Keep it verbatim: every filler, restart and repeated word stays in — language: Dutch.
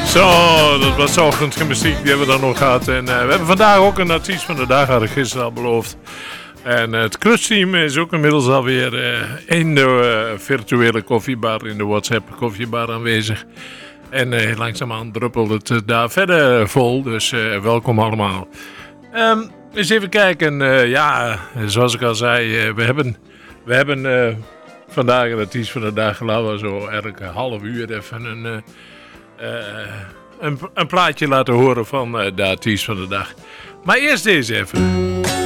Zo, dat was ochtendmuziek, die hebben we dan nog gehad. En uh, we hebben vandaag ook een artiest van de dag, had ik gisteren al beloofd. En uh, het Crust-team is ook inmiddels alweer uh, in de uh, virtuele koffiebar, in de WhatsApp koffiebar aanwezig. En uh, langzaamaan druppelt het uh, daar verder vol, dus uh, welkom allemaal. Um, eens even kijken, uh, ja, zoals ik al zei, uh, we hebben, we hebben uh, vandaag een artiest van de dag, laten we zo elke half uur even een... Uh, Uh, een, een plaatje laten horen van uh, de artiest van de dag. Maar eerst deze even.